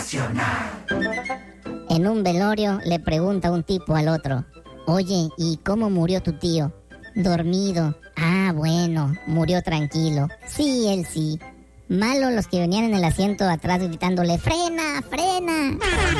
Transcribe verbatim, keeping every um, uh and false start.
En un velorio le pregunta un tipo al otro: oye, ¿y cómo murió tu tío? Dormido. Ah, bueno, murió tranquilo. Sí, él sí. Malo los que venían en el asiento atrás gritándole: ¡frena, frena!